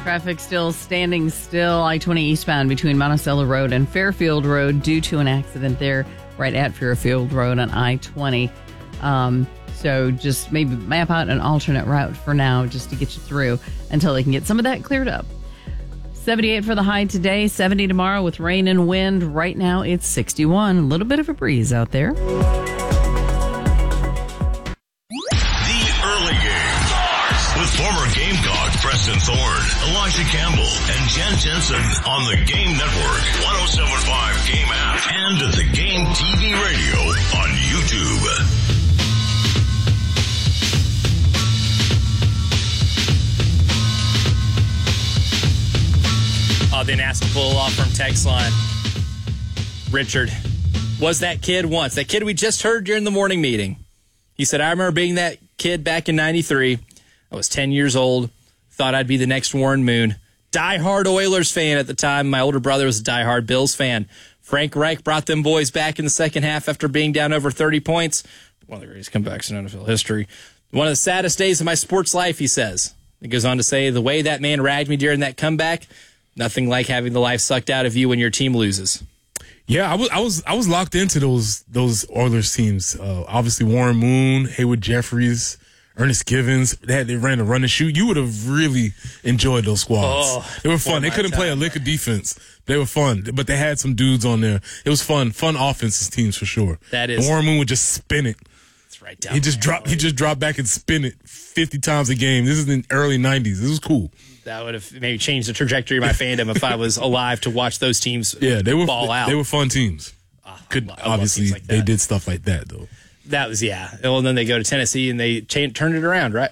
Traffic still standing still. I-20 eastbound between Monticello Road and Fairfield Road due to an accident there right at Fairfield Road on I-20. So just maybe map out an alternate route for now just to get you through until they can get some of that cleared up. 78 for the high today, 70 tomorrow with rain and wind. Right now it's 61. A little bit of a breeze out there. With former Gamecock Preston Thorne, Elijah Campbell, and Jen Jensen on the Game Network, 107.5 Game app, and the Game TV radio on YouTube. Then asked to pull off from text line. Richard was that kid once. That kid we just heard during the morning meeting. He said, I remember being that kid back in 93. I was 10 years old, thought I'd be the next Warren Moon. Die-hard Oilers fan at the time. My older brother was a die-hard Bills fan. Frank Reich brought them boys back in the second half after being down over 30 points. One of the greatest comebacks in NFL history. One of the saddest days of my sports life, he says. He goes on to say, the way that man ragged me during that comeback, nothing like having the life sucked out of you when your team loses. Yeah, I was locked into those Oilers teams. Obviously, Warren Moon, Haywood Jeffries, Ernest Givens, they ran a run and shoot. You would have really enjoyed those squads. They were fun. They couldn't play a lick of defense. They were fun, but they had some dudes on there. It was fun offensive teams for sure. That is. And Warren Moon would just spin it. It's right down. He just dropped back and spin it 50 times a game. This is in the early 90s. This was cool. That would have maybe changed the trajectory of my fandom if I was alive to watch those teams ball out. They were fun teams. Obviously, like they did stuff like that, though. That was, yeah. Well, and then they go to Tennessee and they turn it around, right?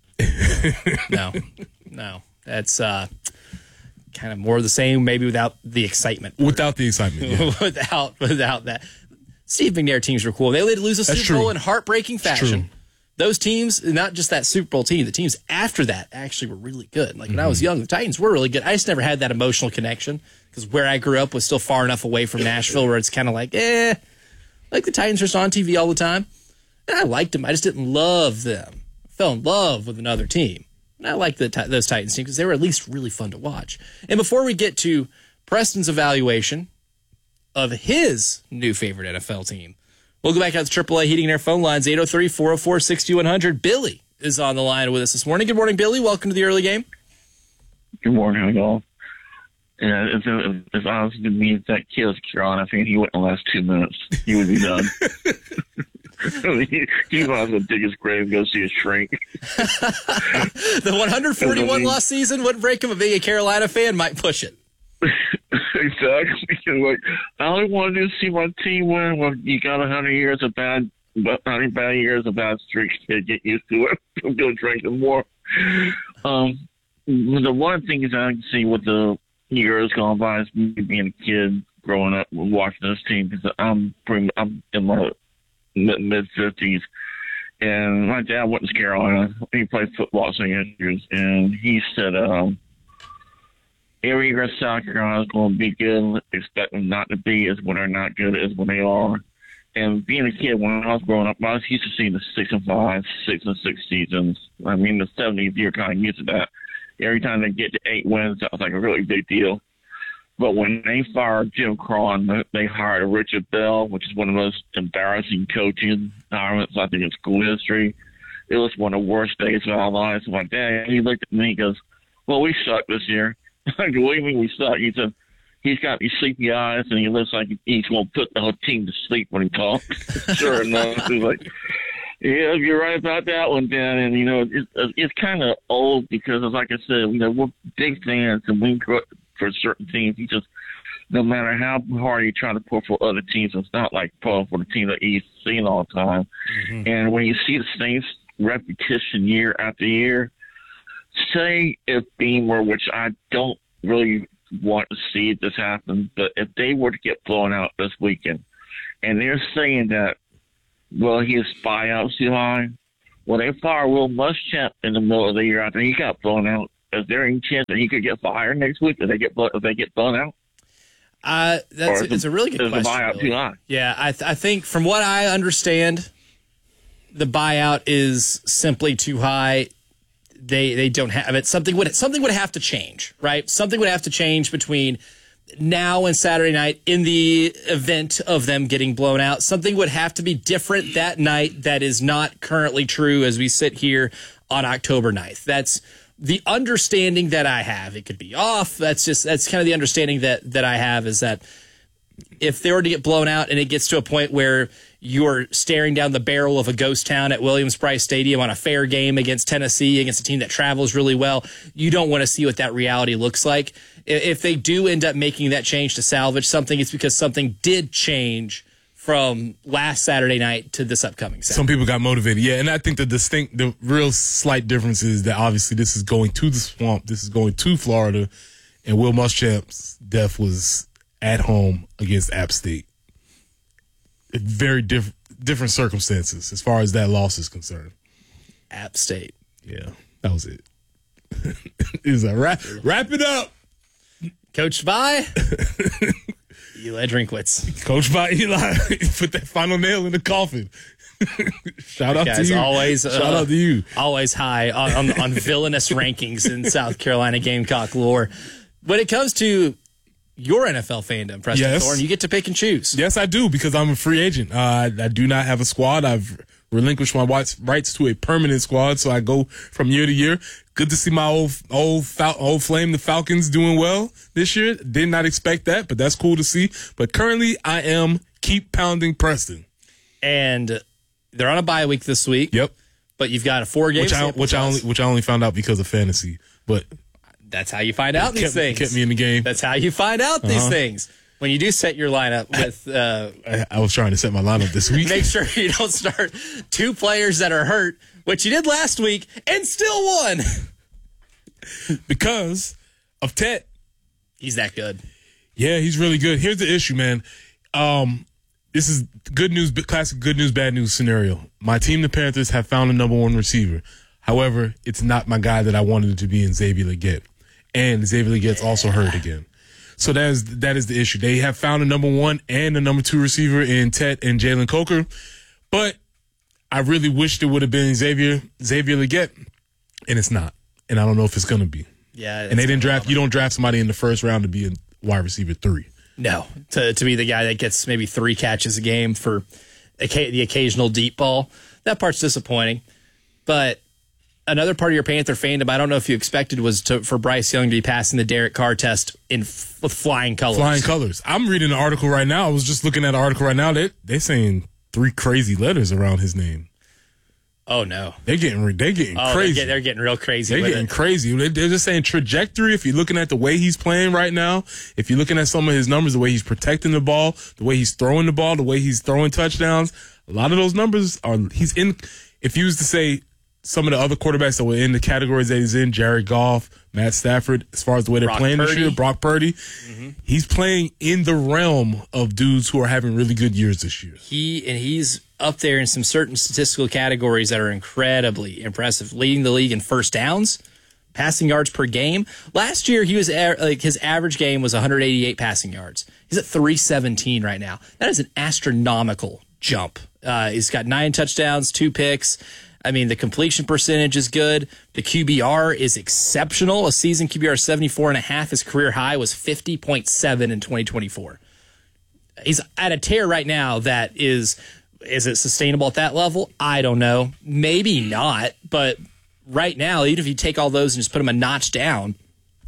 No. That's kind of more of the same, maybe without the excitement. Without the excitement, yeah. without that. Steve McNair teams were cool. They would lose a Super Bowl in heartbreaking fashion. Those teams, not just that Super Bowl team, the teams after that actually were really good. Like when I was young, the Titans were really good. I just never had that emotional connection because where I grew up was still far enough away from Nashville where it's kind of like, like the Titans were just on TV all the time. And I liked them. I just didn't love them. I fell in love with another team. And I liked those Titans teams because they were at least really fun to watch. And before we get to Preston's evaluation of his new favorite NFL team, we'll go back out to AAA Heating and Air phone lines, 803-404-6100. Billy is on the line with us this morning. Good morning, Billy. Welcome to the early game. Good morning, how y'all? Yeah, it's honestly to me, if that kid was Kieran, I think he went in the last 2 minutes. He would be done. he might as well dig his grave and go see his shrink. The 141 loss season wouldn't break him, but being a Carolina fan might push it. Exactly. Like, I only want to see my team win when you got 100 years of bad streaks to get used to it. I'm going to drink them more. The one thing is I can see with the years gone by is me being a kid growing up and watching this team because I'm in my mid-50s. And my dad went to Carolina. He played football St. Andrews, and he said every year South Carolina is going to be good. Expect them not to be as when they're not good as when they are. And being a kid, when I was growing up, I was used to seeing the 6-5, 6-6 seasons. I mean, the 70th year kind of used to that. Every time they get to 8 wins, that was like a really big deal. But when they fired Jim Cron, they hired Richard Bell, which is one of the most embarrassing coaching environments, I think, in school history. It was one of the worst days of our lives. My dad, he looked at me and goes, well, we suck this year. I go, what do you mean we suck? He said, he's got these sleepy eyes, and he looks like he's going to put the whole team to sleep when he talks. Sure enough, he's like, yeah, you're right about that one, Dan. And, you know, it's kind of old because, like I said, you know, we're big fans, and we grew up for certain teams. You just, no matter how hard you try to pull for other teams, it's not like pulling for the team that you've seen all the time. Mm-hmm. And when you see the same repetition year after year, say if Beamer, which I don't really want to see this happen, but if they were to get blown out this weekend, and they're saying that, well, his buyout's too high, well, they fire Will Muschamp in the middle of the year after he got blown out. Is there any chance that he could get fired next week if they get blown out? It's a really good question. Is the buyout too high? Yeah, I think from what I understand, the buyout is simply too high. they don't have it. Something would have to change, right? Something would have to change between now and Saturday night in the event of them getting blown out. Something would have to be different that night that is not currently true as we sit here on October 9th. That's the understanding that I have. It could be off. That's kind of the understanding that I have, is that if they were to get blown out and it gets to a point where you're staring down the barrel of a ghost town at Williams-Brice Stadium on a fair game against Tennessee, against a team that travels really well, you don't want to see what that reality looks like. If they do end up making that change to salvage something, it's because something did change from last Saturday night to this upcoming Saturday. Some people got motivated. Yeah, and I think the real slight difference is that obviously this is going to the Swamp. This is going to Florida, and Will Muschamp's death was at home against App State. Very different circumstances as far as that loss is concerned. App State. Yeah, that was it. It was like, wrap it up. Coached by Eli Drinkwitz. Coached by Eli. Put that final nail in the coffin. Shout out to you. Shout out to you. Always high on villainous rankings in South Carolina Gamecock lore. When it comes to your NFL fandom, Preston Thorne, you get to pick and choose. Yes, I do, because I'm a free agent. I do not have a squad. I've relinquished my rights to a permanent squad, so I go from year to year. Good to see my old flame, the Falcons, doing well this year. Did not expect that, but that's cool to see. But currently, I am keep pounding Preston. And they're on a bye week this week. Yep. But you've got a 4-game which I only found out because of fantasy. But that's how you find out these things. Kept me in the game. That's how you find out these things. When you do set your lineup with... I was trying to set my lineup this week. Make sure you don't start 2 players that are hurt, which you did last week, and still won. Because of Tet. He's that good. Yeah, he's really good. Here's the issue, man. This is good news, classic good news, bad news scenario. My team, the Panthers, have found a number 1 receiver. However, it's not my guy that I wanted it to be in Xavier Legette. And Xavier Legette's also hurt again. So that is the issue. They have found a number 1 and a number 2 receiver in Tet and Jalen Coker. But I really wished it would have been Xavier Legette. And it's not. And I don't know if it's going to be. Yeah. And they didn't draft, you don't draft somebody in the first round to be a wide receiver 3. No, to be the guy that gets maybe 3 catches a game for the occasional deep ball. That part's disappointing. But another part of your Panther fandom, I don't know if you expected, was for Bryce Young to be passing the Derek Carr test with flying colors. Flying colors. I'm reading an article right now. I was just looking at an article right now. They're saying 3 crazy letters around his name. Oh, no. They're getting crazy. They're getting real crazy. They're getting crazy. They're just saying trajectory. If you're looking at the way he's playing right now, if you're looking at some of his numbers, the way he's protecting the ball, the way he's throwing the ball, the way he's throwing touchdowns, a lot of those numbers he's in. If you was to say some of the other quarterbacks that were in the categories that he's in, Jared Goff, Matt Stafford, as far as the way they're playing this year, Brock Purdy, he's playing in the realm of dudes who are having really good years this year. He's up there in some certain statistical categories that are incredibly impressive, leading the league in first downs, passing yards per game. Last year, he was his average game was 188 passing yards. He's at 317 right now. That is an astronomical jump. He's got 9 touchdowns, 2 picks. I mean, the completion percentage is good. The QBR is exceptional. A season QBR 74.5. His career high was 50.7 in 2024. He's at a tear right now that is it sustainable at that level? I don't know. Maybe not. But right now, even if you take all those and just put him a notch down,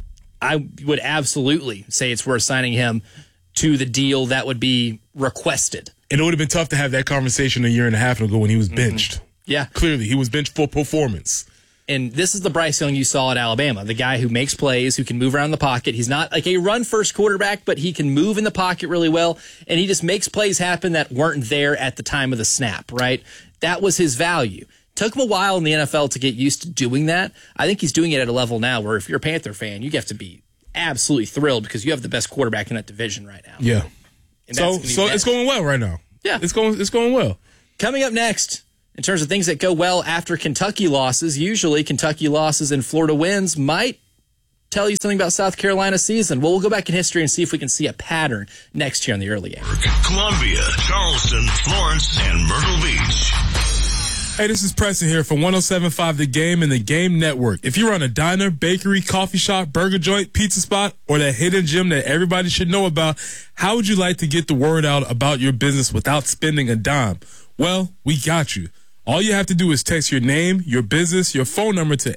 I would absolutely say it's worth signing him to the deal that would be requested. And it would have been tough to have that conversation a year and a half ago when he was benched. Yeah. Clearly, he was benched for performance. And this is the Bryce Young you saw at Alabama, the guy who makes plays, who can move around the pocket. He's not like a run-first quarterback, but he can move in the pocket really well, and he just makes plays happen that weren't there at the time of the snap, right? That was his value. Took him a while in the NFL to get used to doing that. I think he's doing it at a level now where if you're a Panther fan, you have to be absolutely thrilled because you have the best quarterback in that division right now. Yeah. So it's going well right now. Yeah. It's going well. Coming up next, in terms of things that go well after Kentucky losses, usually Kentucky losses and Florida wins might tell you something about South Carolina's season. Well, we'll go back in history and see if we can see a pattern next year in the early game. Columbia, Charleston, Florence, and Myrtle Beach. Hey, this is Preston here from 107.5 The Game and The Game Network. If you run a diner, bakery, coffee shop, burger joint, pizza spot, or that hidden gem that everybody should know about, how would you like to get the word out about your business without spending a dime? Well, we got you. All you have to do is text your name, your business, your phone number to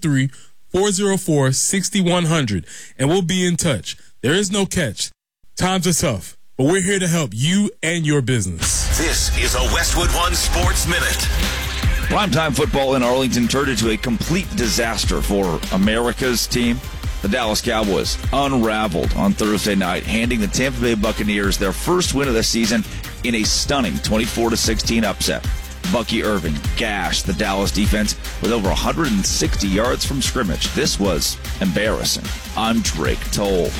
803-404-6100, and we'll be in touch. There is no catch. Times are tough, but we're here to help you and your business. This is a Westwood One Sports Minute. Primetime football in Arlington turned into a complete disaster for America's team. The Dallas Cowboys unraveled on Thursday night, handing the Tampa Bay Buccaneers their first win of the season in a stunning 24-16 upset. Bucky Irving gashed the Dallas defense with over 160 yards from scrimmage. This was embarrassing. I'm Drake Toll.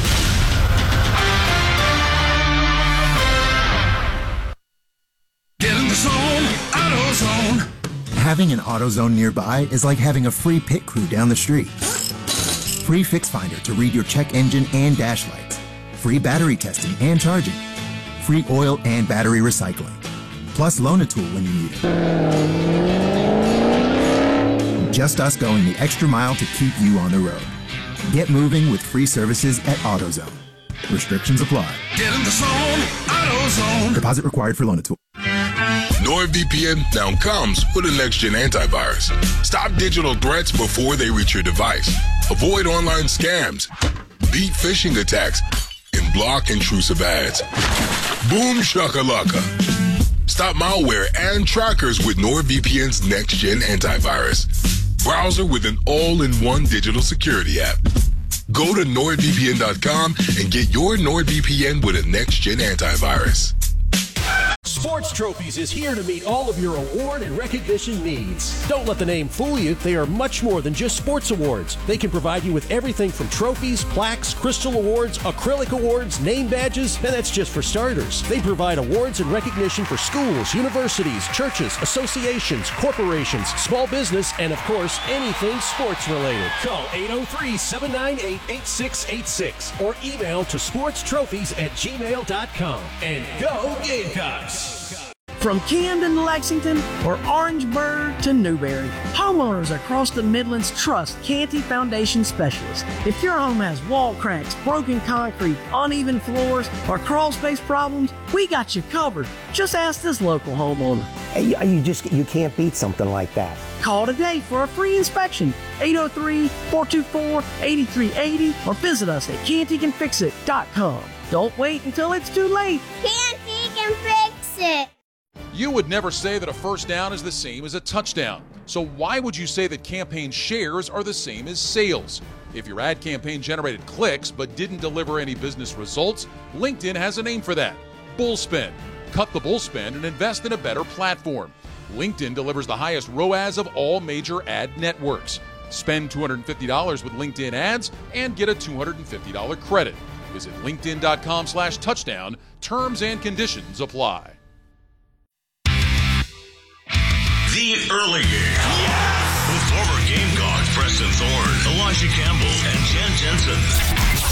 Get in the zone, AutoZone. Having an AutoZone nearby is like having a free pit crew down the street. Free Fix Finder to read your check engine and dash lights. Free battery testing and charging. Free oil and battery recycling. Plus Loan-A-Tool when you need it. Just us going the extra mile to keep you on the road. Get moving with free services at AutoZone. Restrictions apply. Get in the zone, AutoZone. Deposit required for Loan-A-Tool. NordVPN now comes with a next-gen antivirus. Stop digital threats before they reach your device. Avoid online scams. Beat phishing attacks. And block intrusive ads. Boom shakalaka. Stop malware and trackers with NordVPN's next-gen antivirus. Browser with an all-in-one digital security app. Go to NordVPN.com and get your NordVPN with a next-gen antivirus. Sports Trophies is here to meet all of your award and recognition needs. Don't let the name fool you. They are much more than just sports awards. They can provide you with everything from trophies, plaques, crystal awards, acrylic awards, name badges, and that's just for starters. They provide awards and recognition for schools, universities, churches, associations, corporations, small business, and of course, anything sports related. Call 803-798-8686 or email to sportstrophies@gmail.com. And go Gamecocks! From Camden to Lexington or Orangeburg to Newberry, homeowners across the Midlands trust Canty Foundation Specialists. If your home has wall cracks, broken concrete, uneven floors, or crawl space problems, we got you covered. Just ask this local homeowner. You can't beat something like that. Call today for a free inspection, 803-424-8380, or visit us at CantyCanFixIt.com. Don't wait until it's too late. Canty can fix it. You would never say that a first down is the same as a touchdown. So why would you say that campaign shares are the same as sales? If your ad campaign generated clicks but didn't deliver any business results, LinkedIn has a name for that. Bullspend. Cut the bullspend and invest in a better platform. LinkedIn delivers the highest ROAS of all major ad networks. Spend $250 with LinkedIn ads and get a $250 credit. Visit linkedin.com/touchdown. Terms and conditions apply. The Early Game. Yes! With former Gamecock Preston Thorne, Elijah Campbell, and Jen Jensen.